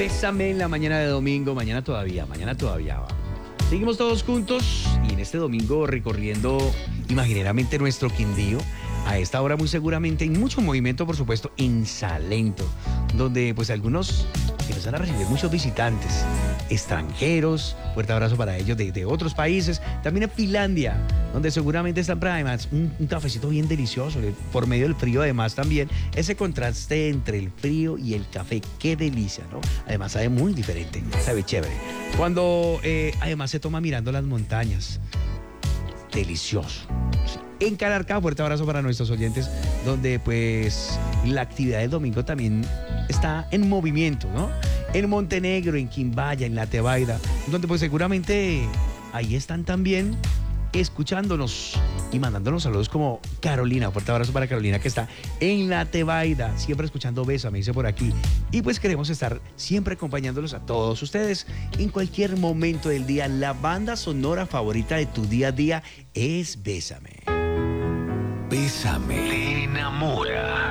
Bésame en la mañana de domingo, mañana todavía va. Seguimos todos juntos y en este domingo recorriendo imaginariamente nuestro Quindío. A esta hora muy seguramente hay mucho movimiento, por supuesto, en Salento, donde pues algunos empiezan a recibir muchos visitantes extranjeros. Fuerte abrazo para ellos de otros países. También en Finlandia, donde seguramente están además un cafecito bien delicioso, por medio del frío además también. Ese contraste entre el frío y el café, qué delicia, ¿no? Además sabe muy diferente, sabe chévere. Cuando además se toma mirando las montañas, delicioso. En Calarcá, fuerte abrazo para nuestros oyentes, donde pues la actividad del domingo también está en movimiento, ¿no? En Montenegro, en Quimbaya, en La Tebaida, donde pues seguramente ahí están también escuchándonos y mandándonos saludos como Carolina. Fuerte abrazo para Carolina, que está en La Tebaida, siempre escuchando Bésame, dice por aquí. Y pues queremos estar siempre acompañándolos a todos ustedes en cualquier momento del día. La banda sonora favorita de tu día a día es Bésame. Bésame. Te enamora.